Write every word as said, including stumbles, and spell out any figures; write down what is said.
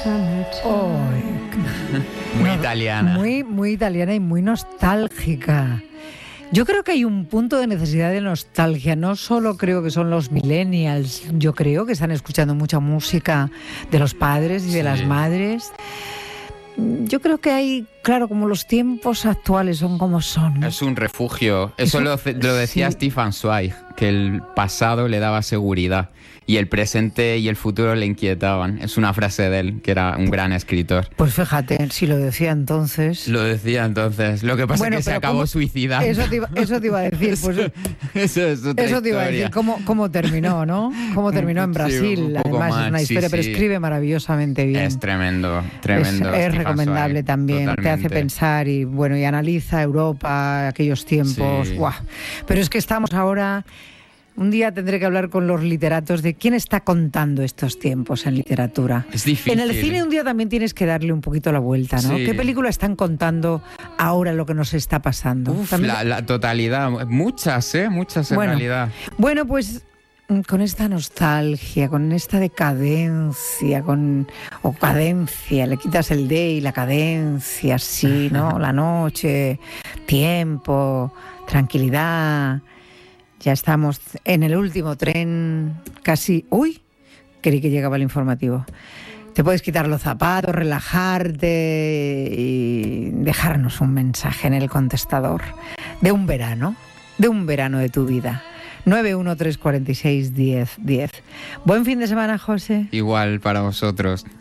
Oh, muy no, italiana. Muy, muy italiana y muy nostálgica. Yo creo que hay un punto de necesidad de nostalgia. No solo creo que son los millennials. Yo creo que están escuchando mucha música de los padres y de Sí. las madres. Yo creo que hay, claro, como los tiempos actuales son como son, ¿no? Es un refugio. Eso lo, lo decía Sí. Stefan Zweig, que el pasado le daba seguridad y el presente y el futuro le inquietaban. Es una frase de él, que era un gran escritor. Pues fíjate, si lo decía entonces... Lo decía entonces. Lo que pasa Bueno, es que se pero acabó ¿cómo? suicidando. Eso te iba, eso te iba a decir, pues... Eso es otra Eso te iba a historia. decir, cómo, cómo terminó, ¿no? Cómo terminó en Sí, Brasil. un poco Además, más, es una sí, historia, pero sí. escribe maravillosamente bien. Es tremendo, tremendo. Es, es Stefan recomendable Zweig, también, te hace totalmente. pensar y bueno, y analiza Europa, aquellos tiempos. Sí. ¡Guau! Pero es que estamos ahora... Un día tendré que hablar con los literatos de quién está contando estos tiempos en literatura. Es difícil. En el cine un día también tienes que darle un poquito la vuelta, ¿no? Sí. ¿Qué película están contando ahora lo que nos está pasando? Uf, También- la, la totalidad. Muchas, ¿eh? Muchas en Bueno. realidad. Bueno, pues mm, con esta nostalgia, con esta decadencia, con o cadencia, le quitas el D y la cadencia, sí, ¿no? La noche, tiempo, tranquilidad. Ya estamos en el último tren, casi... ¡Uy! Creí que llegaba el informativo. Te puedes quitar los zapatos, relajarte y dejarnos un mensaje en el contestador de un verano, de un verano de tu vida. nueve uno tres cuatro seis diez diez. Buen fin de semana, José. Igual para vosotros.